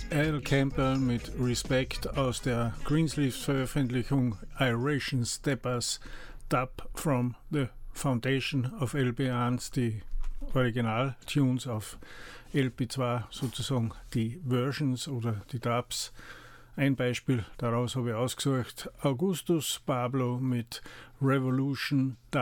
Al Campbell mit Respect aus der Greensleeves-Veröffentlichung Iration Steppers Dub from the Foundation auf LP1, die Original-Tunes auf LP2 sozusagen die Versions oder die Dubs. Ein Beispiel daraus habe ich ausgesucht, Augustus Pablo mit Revolution Dub.